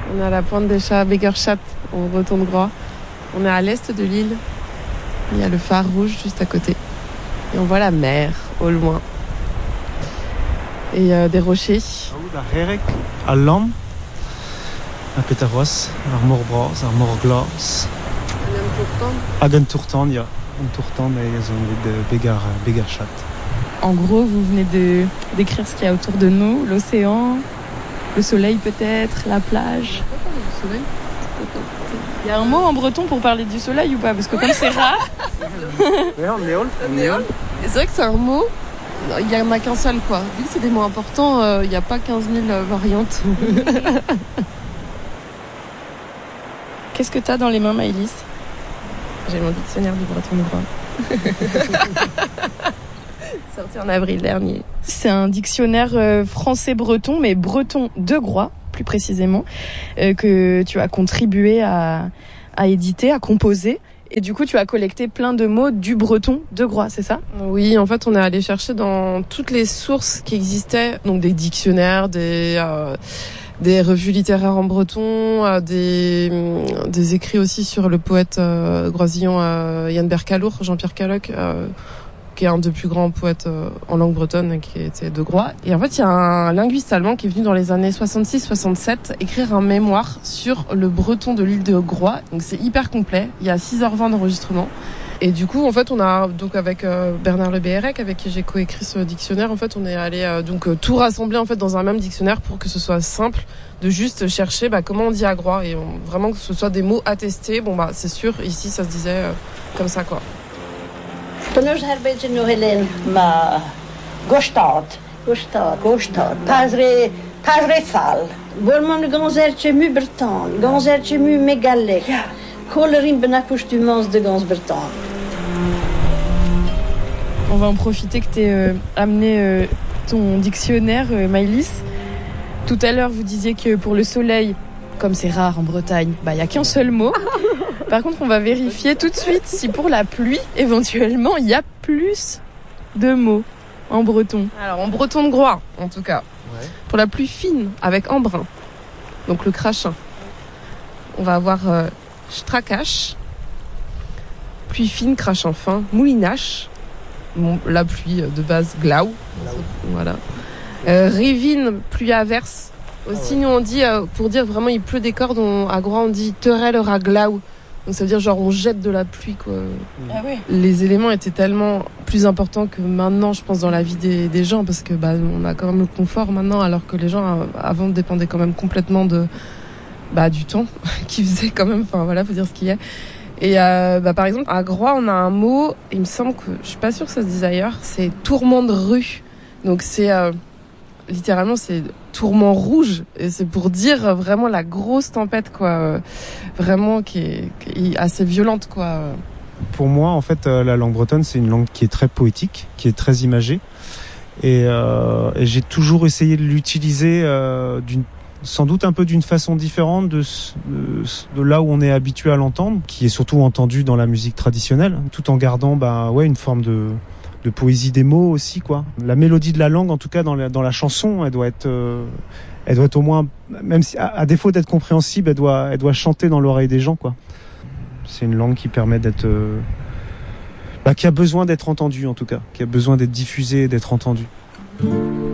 On est à la pointe des chats Begerschat, au breton de Groix. On est à l'est de l'île. Il y a le phare rouge juste à côté. Et on voit la mer au loin. Et des rochers. À Lam, à Peterwas, à Morbras, à Morglas. À Gentourtan, ja. Gentourtan est zone de Begerschat. En gros, vous venez de décrire ce qu'il y a autour de nous, l'océan, le soleil peut-être, la plage. Le soleil. Il y a un mot en breton pour parler du soleil ou pas? Parce que comme c'est rare... Néol. Et c'est vrai que c'est un mot, il n'y en a qu'un seul, quoi. Vu que c'est des mots importants, il n'y a pas 15 000 variantes. Qu'est-ce que tu as dans les mains, Maëlys? J'ai mon dictionnaire du breton de Groix. Sorti en avril dernier. C'est un dictionnaire français-breton, mais breton de Groix, plus précisément, que tu as contribué à éditer, à composer. Et du coup, tu as collecté plein de mots du breton de Groix, c'est ça? Oui, en fait, on est allé chercher dans toutes les sources qui existaient, donc des dictionnaires, des revues littéraires en breton, des écrits aussi sur le poète groisillon Jan Berkalour, Jean-Pierre Caloc, qui est un des plus grands poètes en langue bretonne, qui était de Groix. Et en fait, il y a un linguiste allemand qui est venu dans les années 66-67 écrire un mémoire sur le breton de l'île de Groix. Donc c'est hyper complet. Il y a 6h20 d'enregistrement. Et du coup, en fait, on a donc avec Bernard Le Béhérec, avec qui j'ai coécrit ce dictionnaire, en fait, on est allé tout rassembler en fait dans un même dictionnaire pour que ce soit simple de juste chercher comment on dit à Groix et vraiment que ce soit des mots attestés. C'est sûr, ici ça se disait comme ça, quoi. Tonos herbeidzin no Helen ma gostat tazre fal borman ganzertje mu bertan ganzertje mu megalek kolerin benakoustummans de gans bertan. On va en profiter que tu aies amené ton dictionnaire, Maëlys. Tout à l'heure, vous disiez que pour le soleil, comme c'est rare en Bretagne, il n'y a qu'un seul mot. Par contre, on va vérifier tout de suite si pour la pluie, éventuellement, il y a plus de mots en breton. Alors, en breton de Groix, en tout cas. Ouais. Pour la pluie fine, avec embrun. Donc le crachin. On va avoir strakash. Pluie fine, crachin fin. Moulinache. La pluie de base, glau. Voilà. Rivine, pluie averse. Aussi, nous on dit, pour dire vraiment il pleut des cordes, à Groix on dit terel raglau. Donc ça veut dire genre on jette de la pluie, quoi. Ah ouais. Les éléments étaient tellement plus importants que maintenant, je pense, dans la vie des gens, parce que on a quand même le confort maintenant, alors que les gens avant dépendaient quand même complètement du temps qu'ils faisaient quand même. Enfin voilà, faut dire ce qu'il y a. Et par exemple à Groix on a un mot, il me semble que je suis pas sûre que ça se dise ailleurs, c'est tourment de rue. Donc c'est littéralement c'est tourment rouge, et c'est pour dire vraiment la grosse tempête, quoi, vraiment qui est assez violente, quoi. Pour moi, en fait, la langue bretonne, c'est une langue qui est très poétique, qui est très imagée, et j'ai toujours essayé de l'utiliser sans doute un peu d'une façon différente de là où on est habitué à l'entendre, qui est surtout entendu dans la musique traditionnelle, tout en gardant une forme de poésie des mots aussi, quoi. La mélodie de la langue, en tout cas dans la chanson, elle doit être au moins, même si à défaut d'être compréhensible, elle doit chanter dans l'oreille des gens, quoi. C'est une langue qui permet d'être qui a besoin d'être entendue, en tout cas, qui a besoin d'être diffusée et d'être entendue.